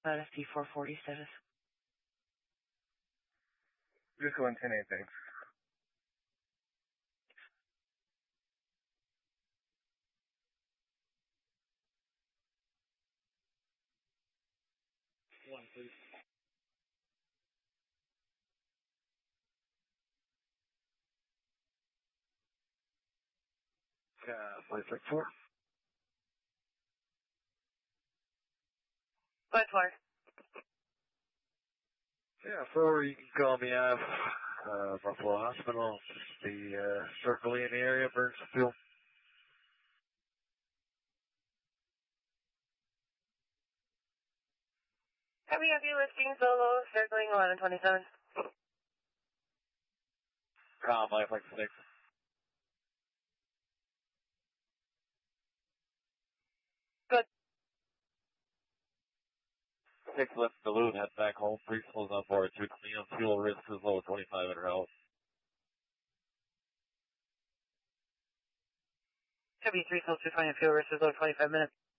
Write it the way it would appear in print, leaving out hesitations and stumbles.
ST 440 status. Just 110, thanks. One, please. Flight 4. Flight 4. Yeah, 4, you can call me out. Buffalo Hospital. Just the circling the area, burn some fuel. Copy, listing solo, circling 1127. Life like 6. Good. 6 left Duluth, head back home. Principals on board. 2 fuel risk is low, 25 in route. Copy, 3 fuel, 220 fuel risk is low, 25 minutes.